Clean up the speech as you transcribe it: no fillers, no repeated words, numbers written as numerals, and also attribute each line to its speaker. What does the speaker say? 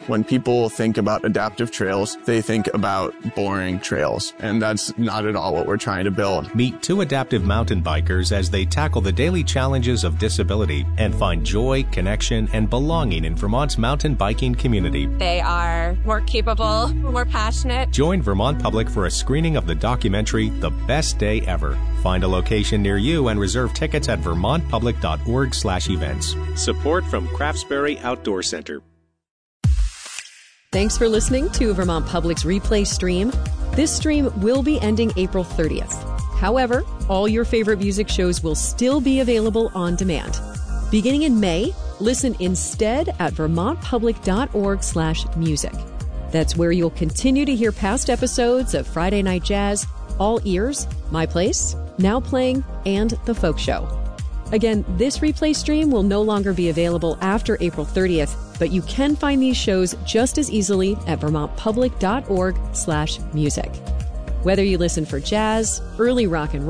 Speaker 1: When people think about adaptive trails, they think about boring trails, and that's not at all what we're trying to build.
Speaker 2: Meet two adaptive mountain bikers as they tackle the daily challenges of disability and find joy, connection, and belonging in Vermont's mountain biking community.
Speaker 3: They are more capable, more passionate.
Speaker 2: Join Vermont Public for a screening of the documentary, The Best Day Ever. Find a location near you and reserve tickets at vermontpublic.org/events. Support from Craftsbury Outdoor Center.
Speaker 4: Thanks for listening to Vermont Public's replay stream. This stream will be ending April 30th. However, all your favorite music shows will still be available on demand. Beginning in May, listen instead at vermontpublic.org/music. That's where you'll continue to hear past episodes of Friday Night Jazz, All Ears, My Place, Now Playing, and The Folk Show. Again, this replay stream will no longer be available after April 30th, but you can find these shows just as easily at vermontpublic.org/music. Whether you listen for jazz, early rock and roll,